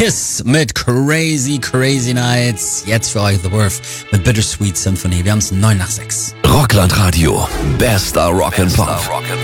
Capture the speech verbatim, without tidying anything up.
Kiss mit Crazy Crazy Nights. Jetzt für euch The Worth mit Bittersweet Symphony. Wir haben es neun nach sechs. Rockland Radio. Bester Rock and Pop.